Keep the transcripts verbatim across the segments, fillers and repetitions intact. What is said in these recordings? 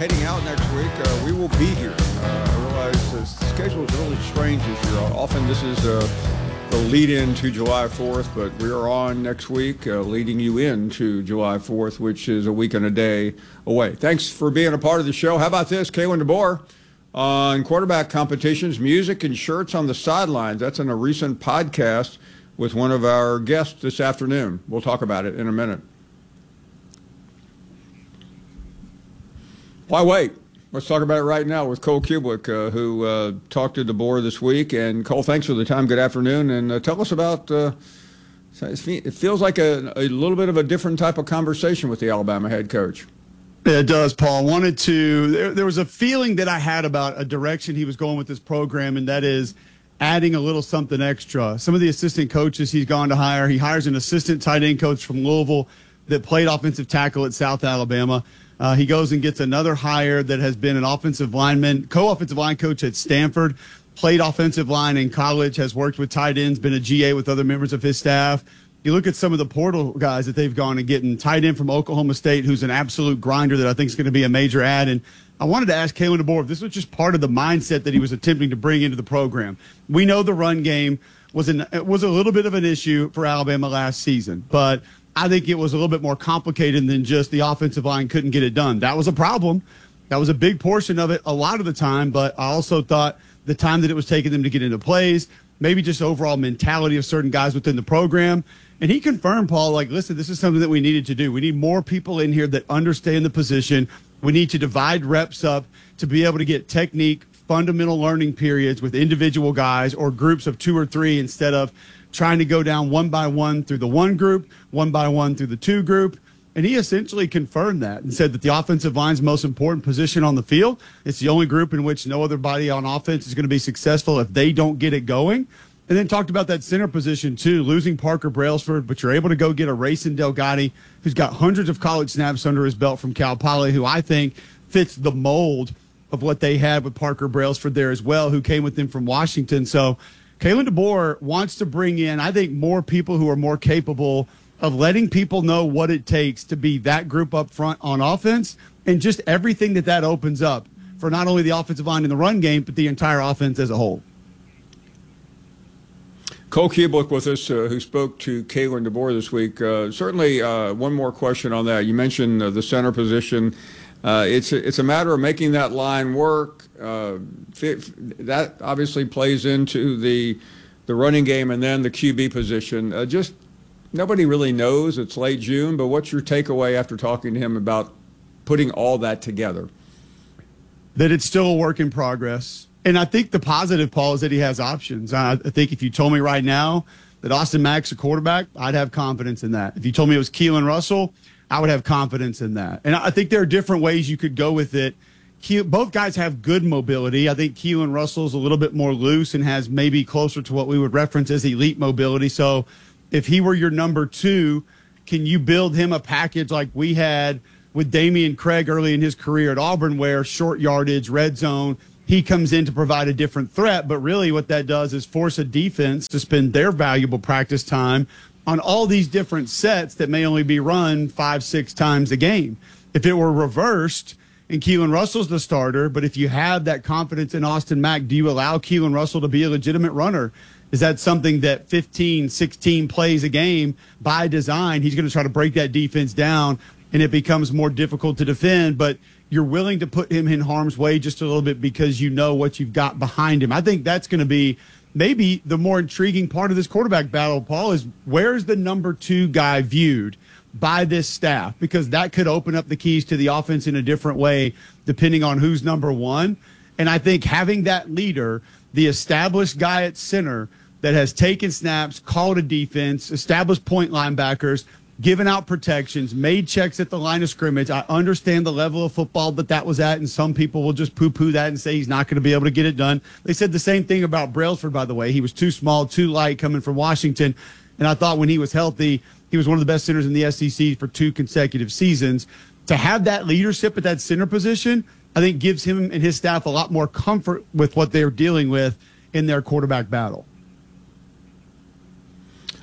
heading out next week. Uh, we will be here. Uh, I realize the schedule is really strange this year. Often this is uh, the lead-in to July fourth, but we are on next week, uh, leading you into July fourth, which is a week and a day away. Thanks for being a part of the show. How about this, Kalen DeBoer? On quarterback competitions, music and shirts on the sidelines. That's in a recent podcast with one of our guests this afternoon. We'll talk about it in a minute. Why wait? Let's talk about it right now with Cole Cubelic, uh, who uh, talked to DeBoer this week. And Cole, thanks for the time. Good afternoon. And uh, tell us about, uh, it feels like a, a little bit of a different type of conversation with the Alabama head coach. It does, Paul. I wanted to, there, there was a feeling that I had about a direction he was going with this program, and that is adding a little something extra. Some of the assistant coaches he's gone to hire, he hires an assistant tight end coach from Louisville that played offensive tackle at South Alabama. Uh, he goes and gets another hire that has been an offensive lineman, co-offensive line coach at Stanford, played offensive line in college, has worked with tight ends, been a G A with other members of his staff. You look at some of the portal guys that they've gone and getting, tight end from Oklahoma State, who's an absolute grinder that I think is going to be a major add. And I wanted to ask Kalen DeBoer if this was just part of the mindset that he was attempting to bring into the program. We know the run game was an, was a little bit of an issue for Alabama last season, but I think it was a little bit more complicated than just the offensive line couldn't get it done. That was a problem. That was a big portion of it a lot of the time, but I also thought the time that it was taking them to get into plays, maybe just overall mentality of certain guys within the program. And he confirmed, Paul, like, listen, this is something that we needed to do. We need more people in here that understand the position. We need to divide reps up to be able to get technique, fundamental learning periods with individual guys or groups of two or three instead of trying to go down one by one through the one group, one by one through the two group. And he essentially confirmed that and said that the offensive line's most important position on the field. It's the only group in which no other body on offense is going to be successful if they don't get it going. And then talked about that center position, too, losing Parker Brailsford, but you're able to go get a Rayson Delgatti, who's got hundreds of college snaps under his belt from Cal Poly, who I think fits the mold of what they had with Parker Brailsford there as well, who came with them from Washington. So Kalen DeBoer wants to bring in, I think, more people who are more capable of letting people know what it takes to be that group up front on offense and just everything that that opens up for not only the offensive line in the run game, but the entire offense as a whole. Cole Cubelic with us, uh, who spoke to Kalen DeBoer this week. Uh, certainly, uh, one more question on that. You mentioned uh, the center position. Uh, it's a, it's a matter of making that line work. Uh, that obviously plays into the the running game and then the Q B position. Uh, just nobody really knows. It's late June, but what's your takeaway after talking to him about putting all that together? That it's still a work in progress. And I think the positive, Paul, is that he has options. I think if you told me right now that Austin Mack's a quarterback, I'd have confidence in that. If you told me it was Keelan Russell, I would have confidence in that. And I think there are different ways you could go with it. Both guys have good mobility. I think Keelan Russell's a little bit more loose and has maybe closer to what we would reference as elite mobility. So if he were your number two, can you build him a package like we had with Damian Craig early in his career at Auburn, where short yardage, red zone, he comes in to provide a different threat, but really what that does is force a defense to spend their valuable practice time on all these different sets that may only be run five, six times a game. If it were reversed and Keelan Russell's the starter, but if you have that confidence in Austin Mack, do you allow Keelan Russell to be a legitimate runner? Is that something that fifteen, sixteen plays a game by design, he's going to try to break that defense down and it becomes more difficult to defend, but you're willing to put him in harm's way just a little bit because you know what you've got behind him. I think that's going to be maybe the more intriguing part of this quarterback battle, Paul, is where's the number two guy viewed by this staff? Because that could open up the keys to the offense in a different way depending on who's number one. And I think having that leader, the established guy at center that has taken snaps, called a defense, established point linebackers, given out protections, made checks at the line of scrimmage. I understand the level of football that that was at, and some people will just poo-poo that and say he's not going to be able to get it done. They said the same thing about Brailsford, by the way. He was too small, too light coming from Washington, and I thought when he was healthy, he was one of the best centers in the S E C for two consecutive seasons. To have that leadership at that center position, I think gives him and his staff a lot more comfort with what they're dealing with in their quarterback battle.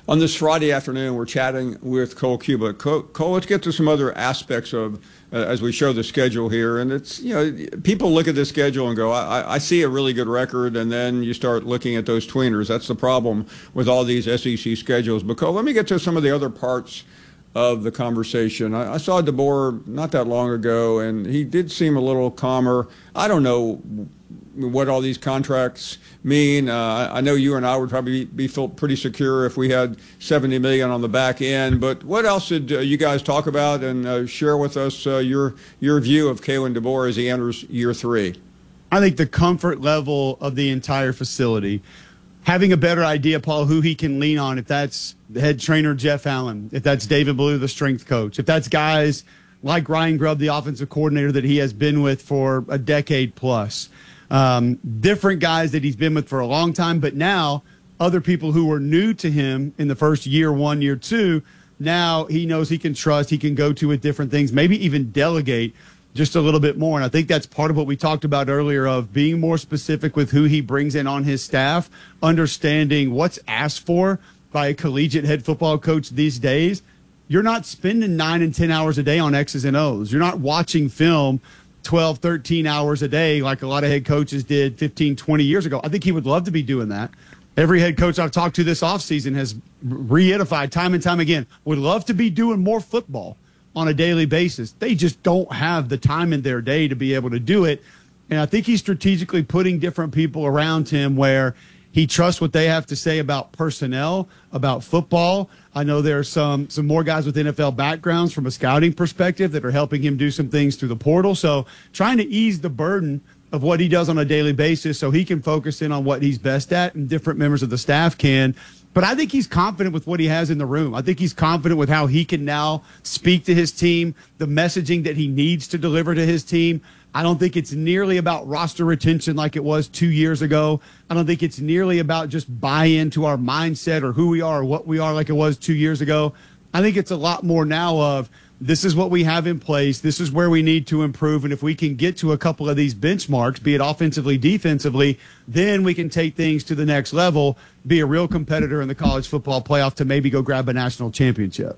on this Friday afternoon, we're chatting with Cole Cuba. Cole, Cole, let's get to some other aspects of uh, as we show the schedule here. And it's, you know, people look at this schedule and go, I, I see a really good record, and then you start looking at those tweeners. That's the problem with all these S E C schedules. But Cole, let me get to some of the other parts of the conversation. I, I saw DeBoer not that long ago, and he did seem a little calmer. I don't know what all these contracts mean. Uh, I know you and I would probably be felt pretty secure if we had seventy million dollars on the back end. But what else did uh, you guys talk about, and uh, share with us uh, your your view of Kalen DeBoer as he enters year three? I think the comfort level of the entire facility, having a better idea, Paul, who he can lean on, if that's the head trainer Jeff Allen, if that's David Ballou, the strength coach, if that's guys like Ryan Grubb, the offensive coordinator that he has been with for a decade plus. Um, different guys that he's been with for a long time, but now other people who were new to him in the first year one, year two, now he knows he can trust, he can go to with different things, maybe even delegate just a little bit more. And I think that's part of what we talked about earlier of being more specific with who he brings in on his staff, understanding what's asked for by a collegiate head football coach these days. You're not spending nine and ten hours a day on X's and O's. You're not watching film twelve, thirteen hours a day like a lot of head coaches did fifteen, twenty years ago. I think he would love to be doing that. Every head coach I've talked to this offseason has reiterated time and time again, would love to be doing more football on a daily basis. They just don't have the time in their day to be able to do it. And I think he's strategically putting different people around him where he trusts what they have to say about personnel, about football. I know there are some some more guys with N F L backgrounds from a scouting perspective that are helping him do some things through the portal. So trying to ease the burden of what he does on a daily basis so he can focus in on what he's best at and different members of the staff can. But I think he's confident with what he has in the room. I think he's confident with how he can now speak to his team, the messaging that he needs to deliver to his team. I don't think it's nearly about roster retention like it was two years ago. I don't think it's nearly about just buy into our mindset or who we are or what we are like it was two years ago. I think it's a lot more now of this is what we have in place. This is where we need to improve. And if we can get to a couple of these benchmarks, be it offensively, defensively, then we can take things to the next level, be a real competitor in the college football playoff to maybe go grab a national championship.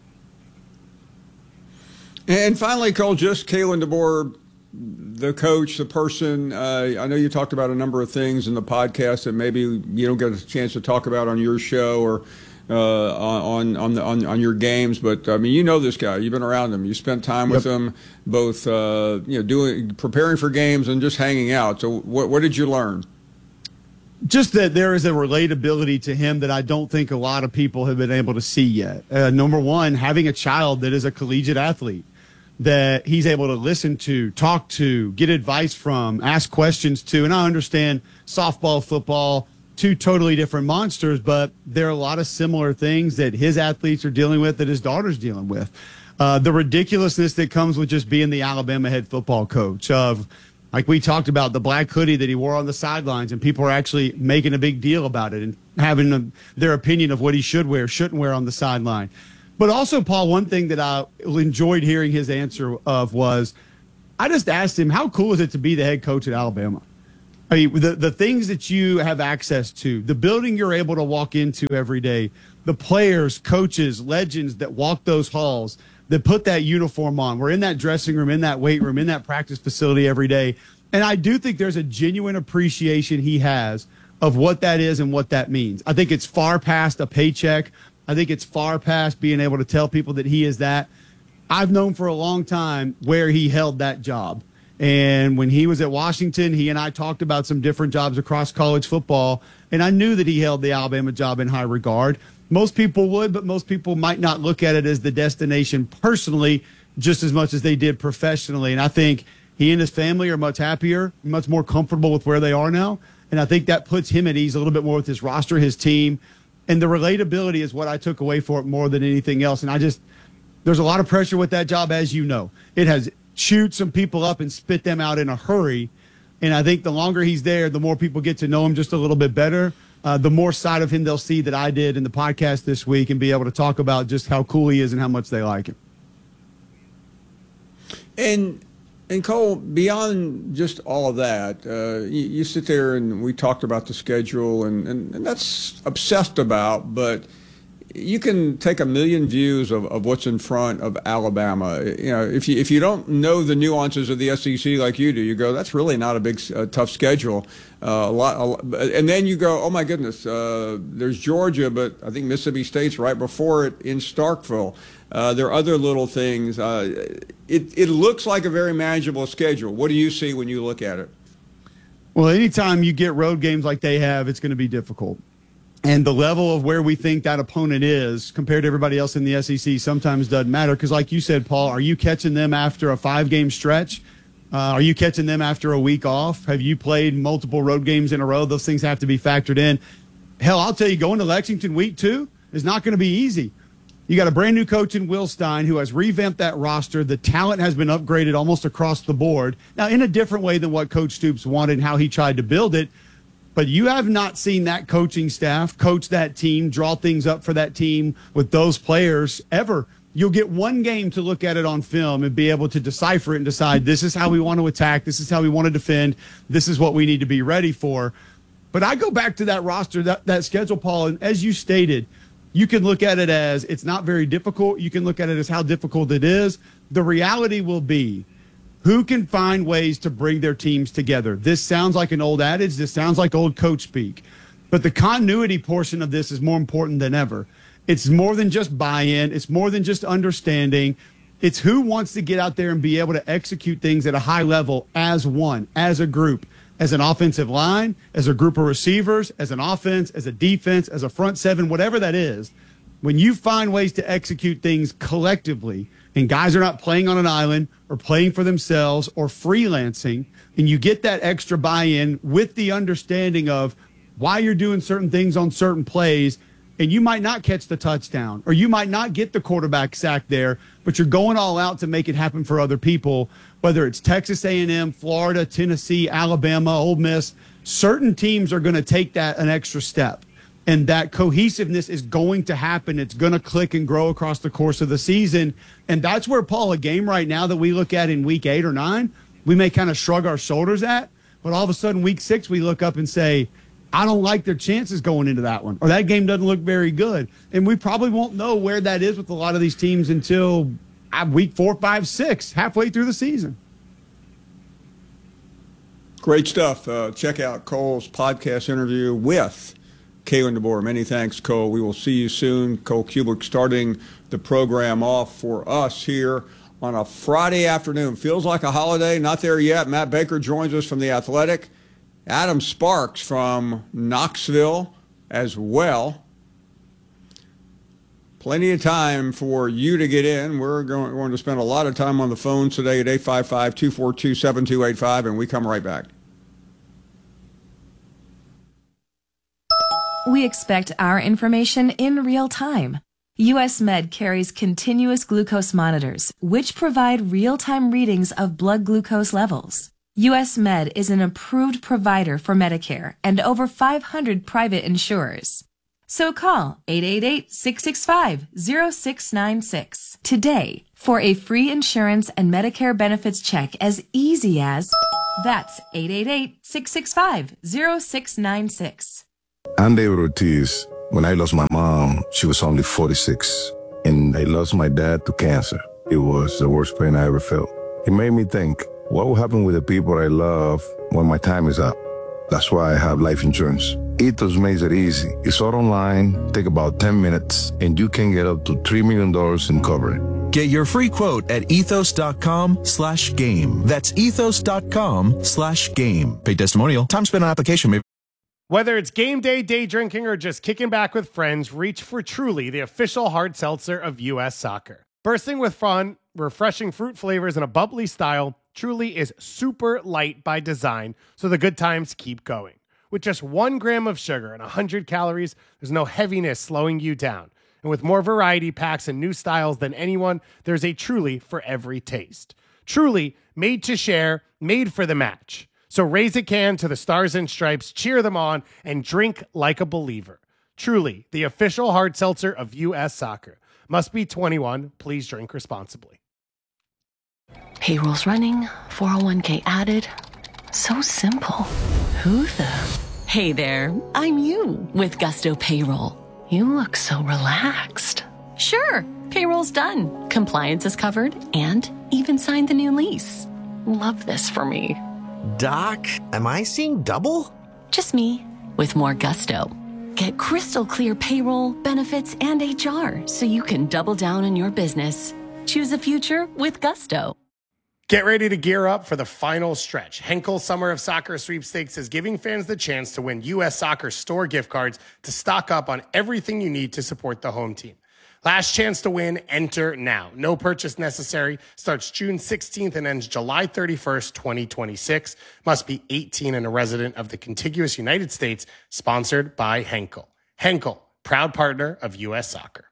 And finally, Cole, just Kalen DeBoer, the coach, the person. Uh, I know you talked about a number of things in the podcast that maybe you don't get a chance to talk about on your show or uh, on on, the, on on your games. But I mean, you know this guy. You've been around him. You spent time with yep. him, both uh, you know, doing preparing for games and just hanging out. So, what what did you learn? Just that there is a relatability to him that I don't think a lot of people have been able to see yet. Uh, number one, having a child that is a collegiate athlete that he's able to listen to, talk to, get advice from, ask questions to. And I understand softball, football, two totally different monsters, but there are a lot of similar things that his athletes are dealing with that his daughter's dealing with. Uh, the ridiculousness that comes with just being the Alabama head football coach of, like we talked about, the black hoodie that he wore on the sidelines, and people are actually making a big deal about it and having a, their opinion of what he should wear, shouldn't wear on the sideline. But also, Paul, one thing that I enjoyed hearing his answer of was, I just asked him, how cool is it to be the head coach at Alabama? I mean, the, the things that you have access to, the building you're able to walk into every day, the players, coaches, legends that walk those halls, that put that uniform on. We're in that dressing room, in that weight room, in that practice facility every day. And I do think there's a genuine appreciation he has of what that is and what that means. I think it's far past a paycheck. I think it's far past being able to tell people that he is that. I've known for a long time where he held that job. And when he was at Washington, he and I talked about some different jobs across college football, and I knew that he held the Alabama job in high regard. Most people would, but most people might not look at it as the destination personally just as much as they did professionally. And I think he and his family are much happier, much more comfortable with where they are now. And I think that puts him at ease a little bit more with his roster, his team. And the relatability is what I took away for it more than anything else. And I just, there's a lot of pressure with that job, as you know. It has chewed some people up and spit them out in a hurry. And I think the longer he's there, the more people get to know him just a little bit better. Uh, the more side of him they'll see that I did in the podcast this week and be able to talk about just how cool he is and how much they like him. And and Cole, beyond just all of that, uh, you, you sit there and we talked about the schedule, and, and, and that's obsessed about, but you can take a million views of, of what's in front of Alabama. You know, if you if you don't know the nuances of the S E C like you do, you go, that's really not a big uh, tough schedule. Uh, a lot, a lot, and then you go, oh my goodness, uh, there's Georgia, but I think Mississippi State's right before it in Starkville. Uh, there are other little things. Uh, it it looks like a very manageable schedule. What do you see when you look at it? Well, anytime you get road games like they have, it's going to be difficult. And the level of where we think that opponent is compared to everybody else in the S E C sometimes doesn't matter. Because like you said, Paul, are you catching them after a five-game stretch? Uh, are you catching them after a week off? Have you played multiple road games in a row? Those things have to be factored in. Hell, I'll tell you, going to Lexington week two is not going to be easy. You got a brand-new coach in Will Stein who has revamped that roster. The talent has been upgraded almost across the board. Now, in a different way than what Coach Stoops wanted and how he tried to build it. But you have not seen that coaching staff coach that team, draw things up for that team with those players ever. You'll get one game to look at it on film and be able to decipher it and decide this is how we want to attack, this is how we want to defend, this is what we need to be ready for. But I go back to that roster, that, that schedule, Paul, and as you stated, you can look at it as it's not very difficult. You can look at it as how difficult it is. The reality will be who can find ways to bring their teams together. This sounds like an old adage. This sounds like old coach speak. But the continuity portion of this is more important than ever. It's more than just buy-in. It's more than just understanding. It's who wants to get out there and be able to execute things at a high level as one, as a group, as an offensive line, as a group of receivers, as an offense, as a defense, as a front seven, whatever that is. When you find ways to execute things collectively, and guys are not playing on an island or playing for themselves or freelancing, and you get that extra buy-in with the understanding of why you're doing certain things on certain plays, and you might not catch the touchdown or you might not get the quarterback sack there, but you're going all out to make it happen for other people, whether it's Texas A and M, Florida, Tennessee, Alabama, Ole Miss. Certain teams are going to take that an extra step. And that cohesiveness is going to happen. It's going to click and grow across the course of the season. And that's where, Paul, a game right now that we look at in week eight or nine, we may kind of shrug our shoulders at. But all of a sudden, week six, we look up and say, I don't like their chances going into that one. Or that game doesn't look very good. And we probably won't know where that is with a lot of these teams until week four, five, six, halfway through the season. Great stuff. Uh, check out Cole's podcast interview with Kalen DeBoer. Many thanks, Cole. We will see you soon. Cole Cubelic starting the program off for us here on a Friday afternoon. Feels like a holiday. Not there yet. Matt Baker joins us from The Athletic. Adam Sparks from Knoxville as well. Plenty of time for you to get in. We're going, going to spend a lot of time on the phone today at eight five five, two four two, seven two eight five, and we come right back. We expect our information in real time. U S Med carries continuous glucose monitors, which provide real-time readings of blood glucose levels. U S Med is an approved provider for Medicare and over five hundred private insurers. So call eight eight eight, six six five, zero six nine six today for a free insurance and Medicare benefits check as easy as that's eight eight eight, six six five, zero six nine six. I'm David Ortiz. When I lost my mom, she was only forty-six, and I lost my dad to cancer. It was the worst pain I ever felt. It made me think, what will happen with the people I love when my time is up? That's why I have life insurance. Ethos makes it easy. It's all online, take about ten minutes, and you can get up to three million dollars in coverage. Get your free quote at ethos.com slash game. That's ethos.com slash game. Paid testimonial. Time spent on application may. Whether it's game day, day drinking, or just kicking back with friends, reach for Truly, the official hard seltzer of U S Soccer. Bursting with fun, refreshing fruit flavors, and a bubbly style, Truly is super light by design, so the good times keep going. With just one gram of sugar and one hundred calories, there's no heaviness slowing you down. And with more variety packs and new styles than anyone, there's a Truly for every taste. Truly, made to share, made for the match. So raise a can to the Stars and Stripes, cheer them on, and drink like a believer. Truly, the official hard seltzer of U S Soccer. Must be twenty-one. Please drink responsibly. Payroll's running, four oh one k added. So simple. Who the? Hey there, I'm you with Gusto Payroll. You look so relaxed. Sure, payroll's done, compliance is covered, and even signed the new lease. Love this for me. Doc, am I seeing double? Just me, with more gusto. Get crystal clear payroll, benefits, and H R so you can double down on your business. Choose a future with gusto. Get ready to gear up for the final stretch. Henkel Summer of Soccer Sweepstakes is giving fans the chance to win U S Soccer store gift cards to stock up on everything you need to support the home team. Last chance to win, enter now. No purchase necessary. Starts June sixteenth and ends July thirty-first, twenty twenty-six. Must be eighteen and a resident of the contiguous United States. Sponsored by Henkel. Henkel, proud partner of U S Soccer.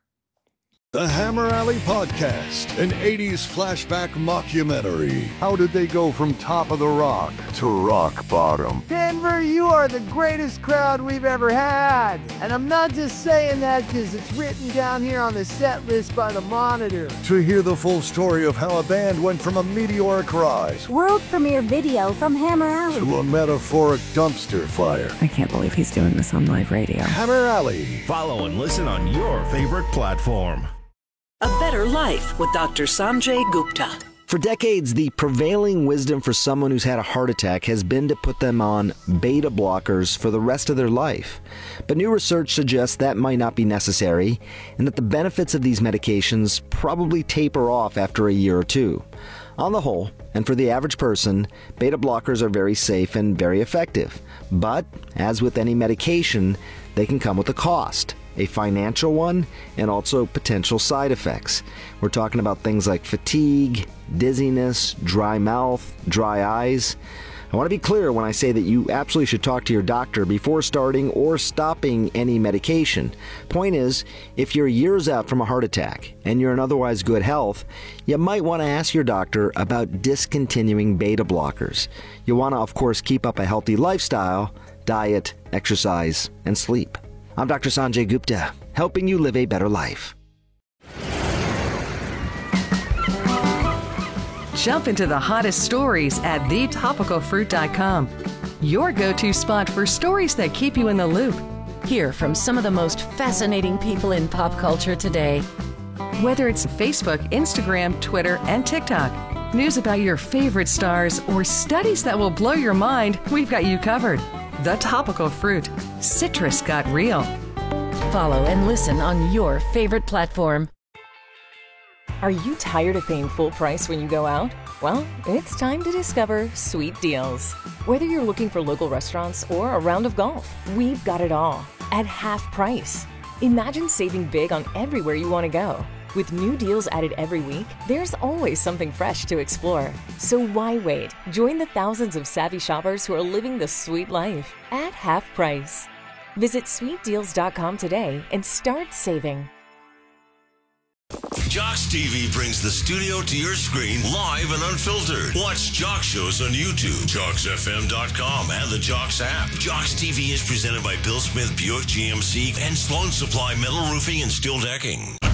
The Hammer Alley Podcast, an eighties flashback mockumentary. How did they go from top of the rock to rock bottom? Denver, you are the greatest crowd we've ever had. And I'm not just saying that because it's written down here on the set list by the Monitor. To hear the full story of how a band went from a meteoric rise, world premiere video from Hammer Alley, to a metaphoric dumpster fire. I can't believe he's doing this on live radio. Hammer Alley. Follow and listen on your favorite platform. A Better Life with Doctor Sanjay Gupta. For decades, the prevailing wisdom for someone who's had a heart attack has been to put them on beta blockers for the rest of their life. But new research suggests that might not be necessary, and that the benefits of these medications probably taper off after a year or two. On the whole, and for the average person, beta blockers are very safe and very effective. But, as with any medication, they can come with a cost. A financial one, and also potential side effects. We're talking about things like fatigue, dizziness, dry mouth, dry eyes. I want to be clear when I say that you absolutely should talk to your doctor before starting or stopping any medication. Point is, if you're years out from a heart attack and you're in otherwise good health, you might want to ask your doctor about discontinuing beta blockers. You'll want to, of course, keep up a healthy lifestyle, diet, exercise, and sleep. I'm Doctor Sanjay Gupta, helping you live a better life. Jump into the hottest stories at the topical fruit dot com. Your go-to spot for stories that keep you in the loop. Hear from some of the most fascinating people in pop culture today. Whether it's Facebook, Instagram, Twitter, and TikTok, news about your favorite stars, or studies that will blow your mind, we've got you covered. The Topical Fruit. Citrus got real. Follow and listen on your favorite platform. Are you tired of paying full price when you go out? Well, it's time to discover Sweet Deals. Whether you're looking for local restaurants or a round of golf, we've got it all at half price. Imagine saving big on everywhere you want to go. With new deals added every week, there's always something fresh to explore. So why wait? Join the thousands of savvy shoppers who are living the sweet life at half price. Visit sweet deals dot com today and start saving. Jocks T V brings the studio to your screen live and unfiltered. Watch Jocks shows on YouTube, jocks f m dot com, and the Jocks app. Jocks T V is presented by Bill Smith Buick G M C and Sloan Supply Metal Roofing and Steel Decking.